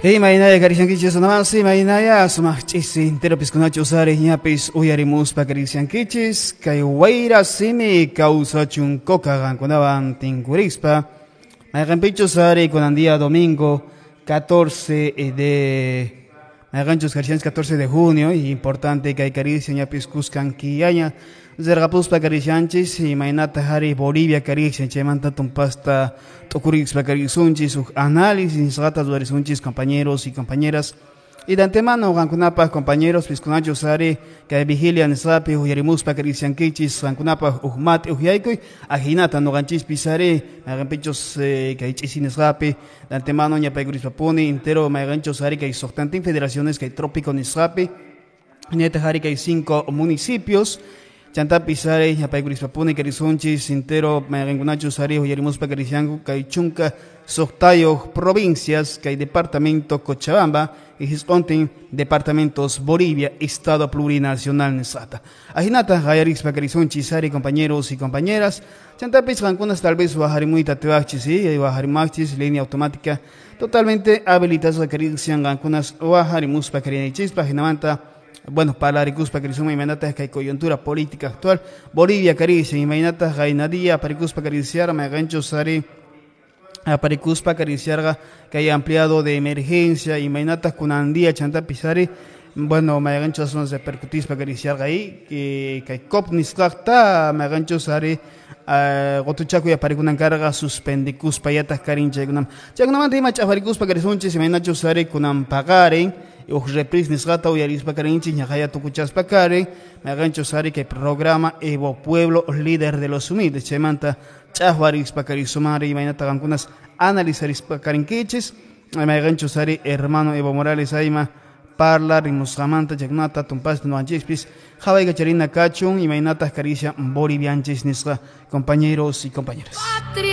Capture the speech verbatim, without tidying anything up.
Imaynaya karishankichis namasi imaynaya sumaqchisi entero piskunachu usari ñapis uyarimuspa karishankichis kay wayra simi kawsachun kokagankunawan tinkurispa mayqanpichu usari kunan día domingo catorce de mayqanchus karishanchis catorce de junio y importante kay karisha ñapis kuskankiyaña zergapuspa karishanchis imaynata hari Bolivia karishan chaymanta tumpasta tukurispa karisunchis uk análisis gata duarisunchis compañeros y compañeras y de antemano gankunapa compañeros piskunachos ari kay vigilia nisrapi uyarimuspa karishankichis gankunapa ujmat ujaikuy ajinata no ganchis pisare maganpichos kay chisinisrapi de antemano ñapaykurispa puni entero maganchos ari kay soktantin federaciones kay trópico nisrapi neta hari kay cinco municipios Chanta pisare yapaykurispa puni karisunchis entero magankunachos ari uyarimuspa karishanku kay chunka soktayo provincias kay departamento Cochabamba y hiscontin departamentos Bolivia estado plurinacional nesata ajinata gayarispa karisunchis ari compañeros y compañeras chanta pisgankunas tal vez bajarimuita tebachis y bajarimachis línea automática totalmente habilitados karishan gankunas bajarimuspa karinachispa jinamanta. Bueno, para la Ricuspa Carizuma y Manata que hay coyuntura política actual. Bolivia Caricia y Manata Gainadía, Paricuspa Cariciar, Magancho Sari, Paricuspa Cariciarga, que hay ampliado de emergencia y Manata Cunandía, Chanta Pisari. Bueno, Magancho son de Percutispa Cariciarga ahí, que hay Copnis Lacta, Magancho Sari, Gotuchaco y Aparicunan carga, Suspendicus Payatas Carincha, Chagnamante y Macha Paricuspa Carizunches y Manacho Sari, Cunan Pagare. Uj repris nisgata uyarispa karinchi ñajaya tukuchaspa karen magancho sari que programa Evo Pueblo líder de los humildes chemanta chahwarispa karisumari y mainata gankunas analizarispa karinkichis magancho sari hermano Evo Morales aima parla rimusgamanta jagnata tumpas no anchispis jawai gacharina kachun y mainata caricia bolivianchis nisga compañeros y compañeras.